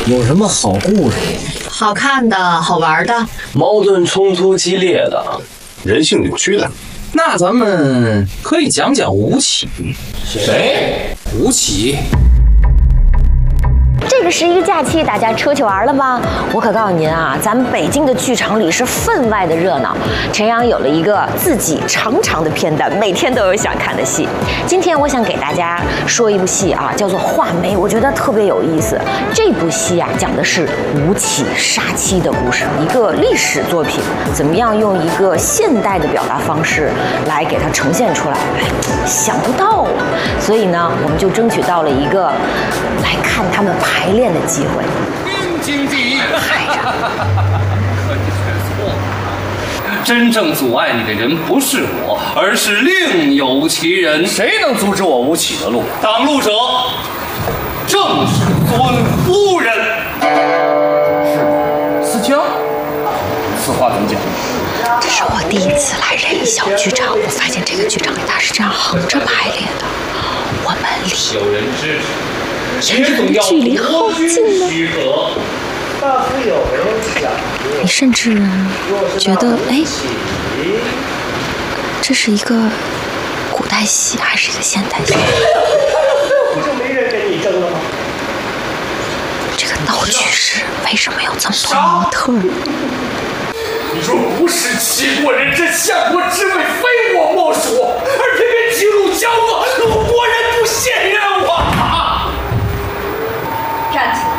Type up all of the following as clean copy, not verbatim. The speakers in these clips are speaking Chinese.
有什么好故事？ 好看的好玩的， 矛盾冲突激烈的， 人性扭曲的。 那咱们可以讲讲吴起。谁？吴起。 这个11假期大家出去玩了吗？我可告诉您啊，咱们北京的剧场里是分外的热闹。陈阳有了一个自己长长的片单，每天都有想看的戏。今天我想给大家说一部戏啊，叫做《画眉》，我觉得特别有意思。这部戏啊，讲的是吴起杀妻的故事，一个历史作品，怎么样用一个现代的表达方式来给它呈现出来？哎，想不到啊！所以呢，我们就争取到了一个来看他们排练的机会。 兵经第一，真正阻碍你的人不是我，而是另有其人。 谁能阻止我吴起的路？ 挡路者正是尊夫人。 是思江，此话怎么讲？ 这是我第一次来人小剧场，我发现这个剧场里它是这样横着排列的，我们离有人支持， 人与人的距离好近呢。你甚至觉得，哎，这是一个古代戏还是一个现代戏？ 不就没人跟你争了吗？ 这个道具室为什么有这么多模特？ 你若不是齐国人，这相国之位非我莫属，而偏偏齐鲁交恶，鲁国人不信任我。 站起来！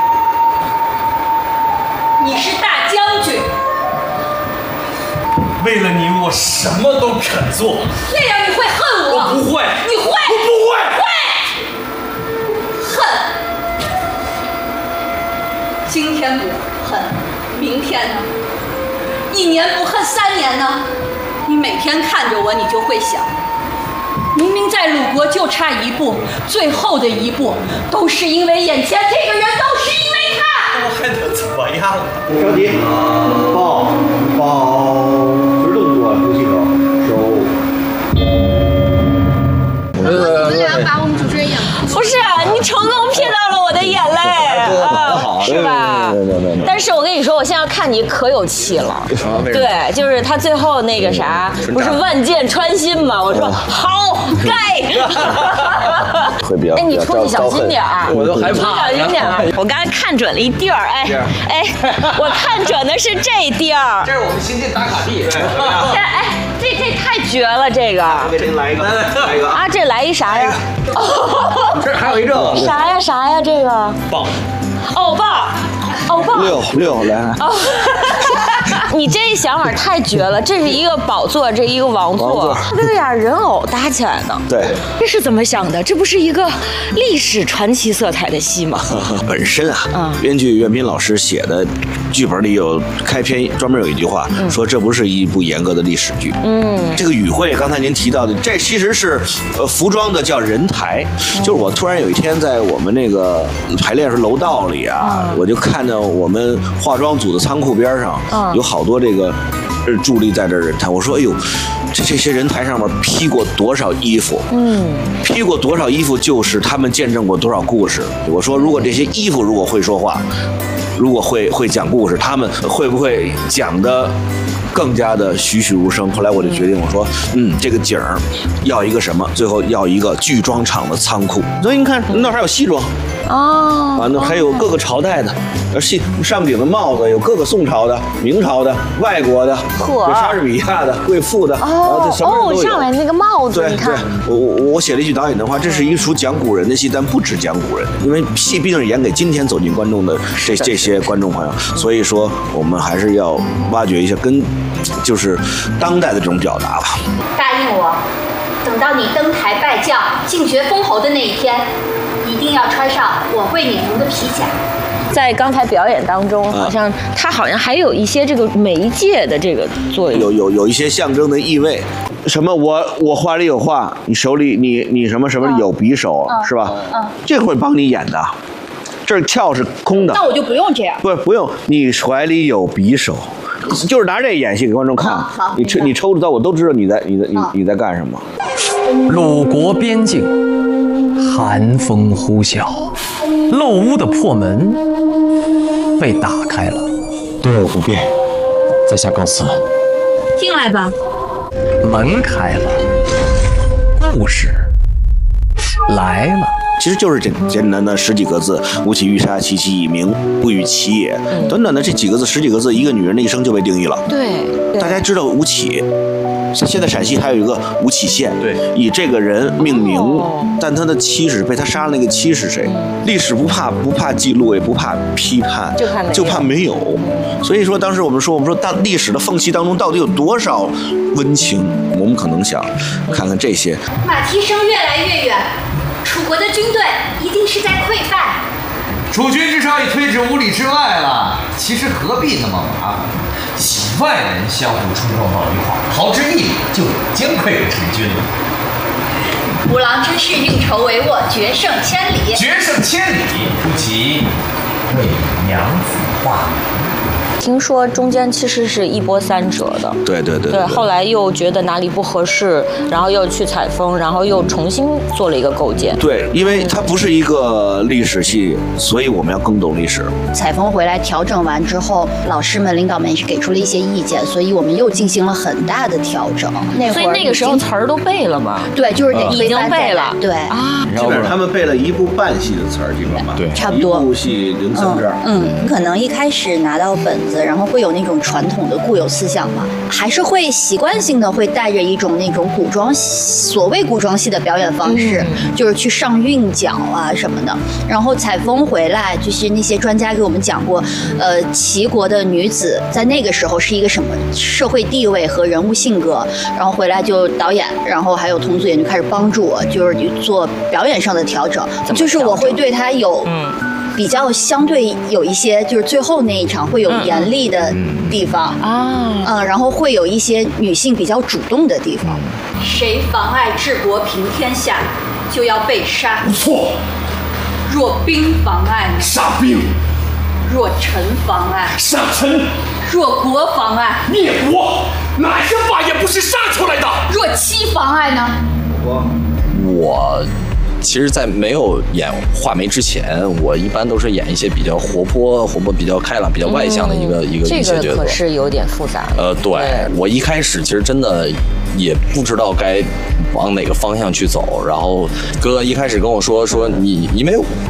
你是大将军， 为了你，我什么都肯做。 那样你会恨我？ 我不会。 你会？ 我不会。 恨。今天不恨，明天呢？1年不恨，3年呢？你每天看着我，你就会想，明明在鲁国就差一步，最后的一步都是因为眼前这个人，都是因为他。 我还能怎么样？ 着急，抱，就是动作不记手， 我们俩把我们主持人演不是，你成功骗到了我的眼泪，是吧？但是我跟你说，我现在要看你可有气了。对，就是他最后那个啥，不是万箭穿心吗？我说好，该。 会比较。 哎，你出去小心点儿， 我都害怕。 小心点儿。我刚才看准了一地儿，哎，我看准的是这地儿。 这是我们新进打卡地。 这太绝了，这个。 给您来一个啊，这来一啥呀？ 这还有一个啥呀？这个棒。 哦，棒。 6来。 你这想法太绝了！这是一个宝座，这一个王座，跟俩人偶搭起来的。 对， 这是怎么想的？这不是一个历史传奇色彩的戏吗？ 本身啊，编剧岳斌老师写的剧本里有开篇专门有一句话，说这不是一部严格的历史剧。这个语汇刚才您提到的，这其实是服装的叫人台。就是我突然有一天在我们那个排练时楼道里啊，我就看到我们化妆组的仓库边上有好多这个伫立在这人台。我说哎呦，这些人台上面披过多少衣服？披过多少衣服，就是他们见证过多少故事。我说如果这些衣服如果会说话，如果会讲故事，他们会不会讲的更加的栩栩如生？后来我就决定，我说这个景儿要一个什么？最后要一个剧装厂的仓库。所以你看那还有西装那还有各个朝代的，上顶的帽子有各个宋朝的、明朝的、外国的、莎士比亚的、贵妇的，什么都有。 上来那个帽子，你看， 我写了一句导演的话，这是一出讲古人的戏，但不只讲古人，因为戏毕竟是演给今天走进观众的这些观众朋友，所以说我们还是要挖掘一下就是当代的这种表达吧。 答应我，等到你登台拜将、进爵封侯的那一天，一定要穿上我为你缝的皮甲。 在刚才表演当中，它好像还有一些这个媒介的这个作用， 有一些象征的意味。什么我话里有话，你手里你什么有匕首，是吧？这会帮你演的。这鞘是空的， 那我就不用这样。 不用，你怀里有匕首，就是拿这演戏给观众看。你抽着刀，我都知道你在干什么。 鲁国边境，寒风呼啸，漏屋的破门， 被打开了。 对我不便，在下告辞。 进来吧。 门开了，故事来了。 其实就是简单的10几个字：吴起欲杀，其妻以明，不与其也。短短的这几个字，10几个字，一个女人的一生就被定义了。 对， 大家知道吴起，现在陕西还有一个吴起县， 对， 以这个人命名。但他的妻是被他杀了，那个妻是谁？历史不怕记录，也不怕批判，就怕没有。所以说，当时我们说，当历史的缝隙当中到底有多少温情？我们可能想看看这些。 马蹄声越来越远，楚国的军队一定是在溃败。 楚军至少已退至5里之外了，其实何必那么麻烦？几万人相互冲撞到一块，逃之1里就已经溃不成军了。 吴郎真是运筹帷幄，决胜千里。 决胜千里，不及为娘子画眉。 听说中间其实是一波三折的， 对， 后来又觉得哪里不合适，然后又去采风，然后又重新做了一个构建。 对，因为它不是一个历史系，所以我们要更懂历史。 采风回来调整完之后，老师们、领导们也是给出了一些意见，所以我们又进行了很大的调整。 所以那个时候词儿都背了吗？ 对，就是得已经背了。 对啊， 基本上他们背了1部半戏的词儿，基本吧， 对， 差不多。 1部戏0、3这儿。 可能一开始拿到本子，然后会有那种传统的固有思想嘛，还是会习惯性的会带着一种那种所谓古装戏的表演方式，就是去上韵脚啊什么的。然后采风回来，就是那些专家给我们讲过，齐国的女子在那个时候是一个什么社会地位和人物性格，然后回来就导演，然后还有同组演就开始帮助我，就是做表演上的调整，就是我会对他有比较相对有一些，就是最后那一场会有严厉的地方然后会有一些女性比较主动的地方。 谁妨碍治国平天下，就要被杀。 不错。 若兵妨碍， 杀兵； 若臣妨碍， 杀臣； 若国妨碍， 灭国。哪个法也不是杀出来的？ 若妻妨碍呢？ 我其实，在没有演画眉之前，我一般都是演一些比较活泼、比较开朗、比较外向的一个角色。 这个可是有点复杂。 对，我一开始其实真的也不知道该往哪个方向去走。然后哥哥一开始跟我说你，因为